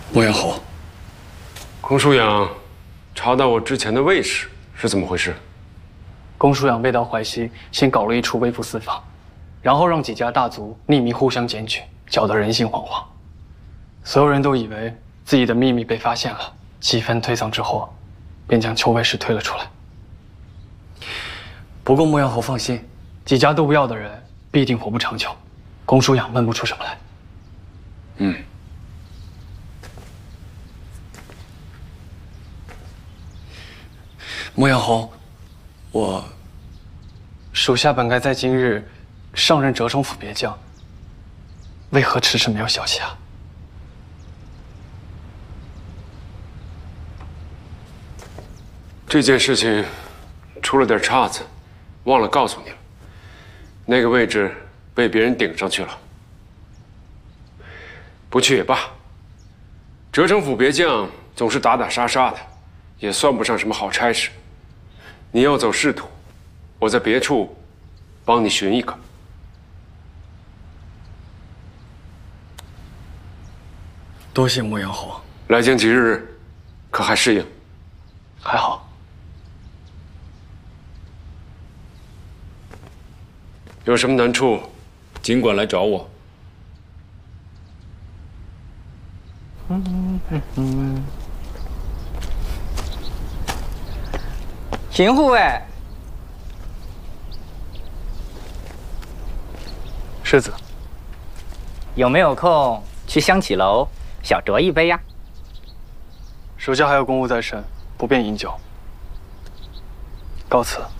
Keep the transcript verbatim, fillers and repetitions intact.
莫阳侯， 龚舒养查到我之前的卫士是怎么回事？ 龚舒养未到淮西，先搞了一出微服私访，然后让几家大族匿名互相检举，搅得人心惶惶。所有人都以为自己的秘密被发现了，几番推搡之后，便将邱卫士推了出来。不过莫阳侯放心，几家都不要的人必定活不长久，龚舒养问不出什么来。 嗯。 莫阳侯，我属下本该在今日上任折冲府别将，为何迟迟没有消息啊？ 这件事情出了点岔子，忘了告诉你了。那个位置被别人顶上去了，不去也罢。折冲府别将总是打打杀杀的，也算不上什么好差事。你要走仕途，我在别处帮你寻一个。 多谢莫阳侯。 来京几日，可还适应？ 还好。 有什么难处，尽管来找我。 嗯嗯嗯。秦护卫， 世子， 有没有空去香绮楼小酌一杯呀？ 属下还有公务在身，不便饮酒。告辞。